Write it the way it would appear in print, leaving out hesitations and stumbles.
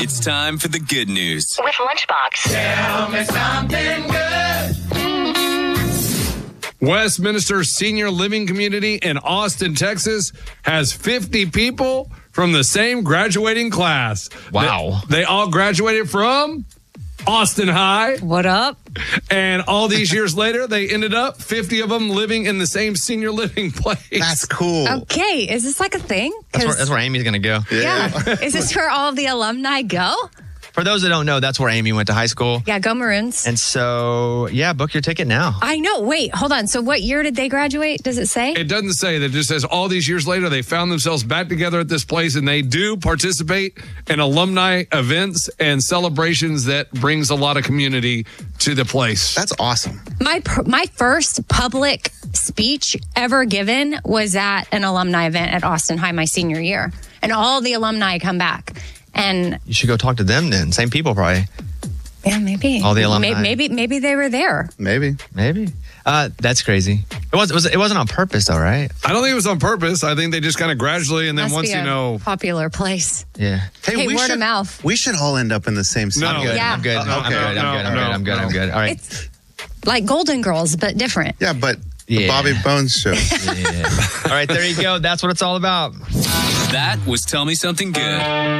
It's time for the good news. With Lunchbox. Tell me something good. Westminster Senior Living Community in Austin, Texas has 50 people from the same graduating class. Wow. They all graduated from Austin High. What up? And all these years later, they ended up 50 of them living in the same senior living place. That's cool. Okay, is this like a thing? That's where Amy's going to go. Yeah. Is this where all of the alumni go? For those that don't know, that's where Amy went to high school. Yeah, go Maroons. And so, yeah, book your ticket now. I know. Wait, hold on. So what year did they graduate? Does it say? It doesn't say. That just says all these years later, they found themselves back together at this place, and they do participate in alumni events and celebrations that brings a lot of community to the place. That's awesome. My first public speech ever given was at an alumni event at Austin High my senior year. And all the alumni come back. And You should go talk to them then. Same people probably. yeah, maybe. All the alumni. Maybe they were there. Maybe. That's crazy. It wasn't on purpose though, right? I don't think it was on purpose. I think they just kind of gradually, and then Must once be you a know. popular place. Yeah. Hey, we word should, of mouth. We should all end up in the same city. No. I'm good. Yeah. I'm good. Okay. I'm good. All right. It's like Golden Girls, but different. Yeah, but the Yeah. Bobby Bones show. Yeah. All right, there you go. That's what it's all about. That was Tell Me Something Good.